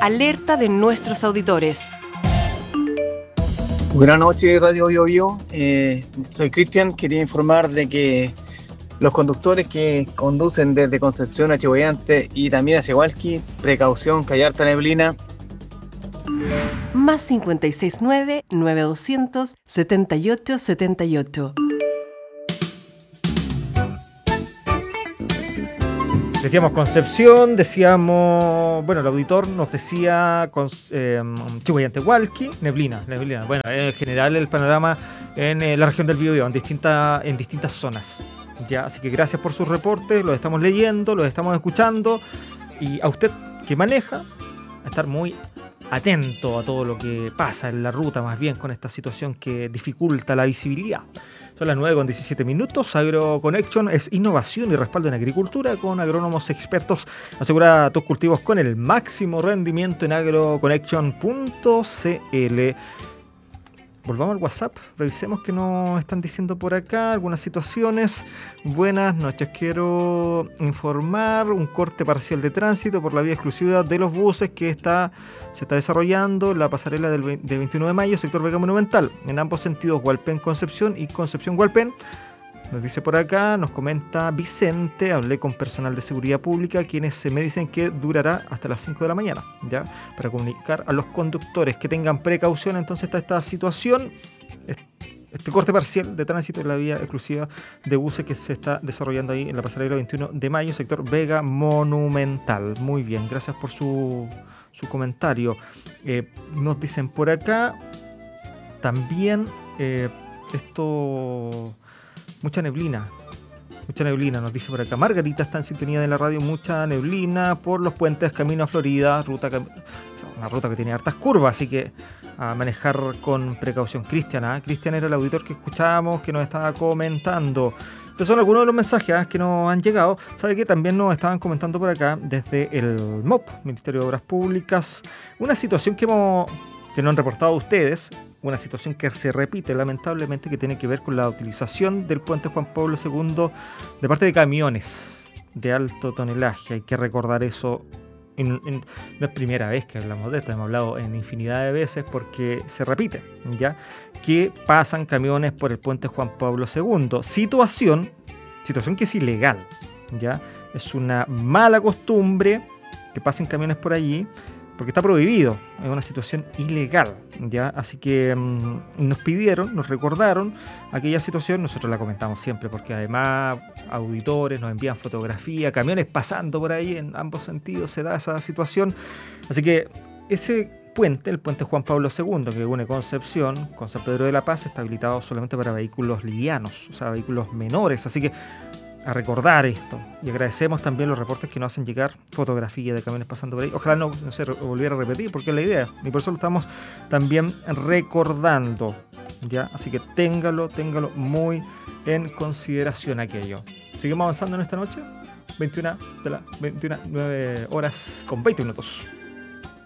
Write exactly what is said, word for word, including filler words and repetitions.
alerta de nuestros auditores. Buenas noches, Radio Bio Bio. Eh, soy Cristian. Quería informar de que los conductores que conducen desde Concepción a Chihuayante y también hacia Hualqui, precaución, que hay harta neblina. Más cincuenta y seis nueve, nueve doscientos, setenta y ocho setenta y ocho. Decíamos Concepción, decíamos, bueno, el auditor nos decía eh, Chihuayante, Hualqui, neblina, neblina. Bueno, en general el panorama en eh, la región del Biobío, en, distinta, en distintas zonas. Ya, así que gracias por sus reportes, los estamos leyendo, los estamos escuchando. Y a usted que maneja, a estar muy atento a todo lo que pasa en la ruta, más bien con esta situación que dificulta la visibilidad. Son las nueve con diecisiete minutos. AgroConnection es innovación y respaldo en agricultura con agrónomos expertos. Asegura tus cultivos con el máximo rendimiento en agroconnection punto c l. Volvamos al WhatsApp, revisemos qué nos están diciendo por acá, algunas situaciones. Buenas noches, quiero informar un corte parcial de tránsito por la vía exclusiva de los buses que está, se está desarrollando la pasarela del de veintiuno de mayo, sector Vega Monumental, en ambos sentidos, Hualpén-Concepción y Concepción-Hualpén. Nos dice por acá, nos comenta Vicente, hablé con personal de seguridad pública, quienes me dicen que durará hasta las cinco de la mañana, ya, para comunicar a los conductores que tengan precaución. Entonces está esta situación, este corte parcial de tránsito en la vía exclusiva de buses que se está desarrollando ahí en la pasarela veintiuno de mayo, sector Vega Monumental. Muy bien, gracias por su, su comentario. Eh, nos dicen por acá, también eh, esto... Mucha neblina, mucha neblina, nos dice por acá. Margarita está en sintonía de la radio, mucha neblina por los puentes camino a Florida, ruta una ruta que tiene hartas curvas, así que a manejar con precaución. Cristian, ¿eh? Cristian era el auditor que escuchábamos, que nos estaba comentando. Estos son algunos de los mensajes ¿eh? que nos han llegado. ¿Sabe qué? También nos estaban comentando por acá desde el M O P, Ministerio de Obras Públicas, una situación que, hemos, que nos han reportado ustedes. Una situación que se repite lamentablemente, que tiene que ver con la utilización del puente Juan Pablo segundo de parte de camiones de alto tonelaje. Hay que recordar eso. En, en, no es primera vez que hablamos de esto, hemos hablado en infinidad de veces porque se repite, ¿ya? Que pasan camiones por el puente Juan Pablo segundo. Situación, situación que es ilegal, ¿ya? Es una mala costumbre que pasen camiones por allí, porque está prohibido, es una situación ilegal, ¿ya? Así que mmm, nos pidieron, nos recordaron aquella situación, nosotros la comentamos siempre, porque además auditores nos envían fotografía, camiones pasando por ahí en ambos sentidos, se da esa situación. Así que ese puente, el puente Juan Pablo segundo, que une Concepción con San Pedro de la Paz, está habilitado solamente para vehículos livianos, o sea, vehículos menores, así que a recordar esto, y agradecemos también los reportes que nos hacen llegar, fotografías de camiones pasando por ahí. Ojalá no, no se volviera a repetir, porque es la idea, y por eso lo estamos también recordando, ¿ya? Así que téngalo, téngalo muy en consideración aquello. Seguimos avanzando en esta noche, veintiuna de la veintiuna, nueve horas con veinte minutos.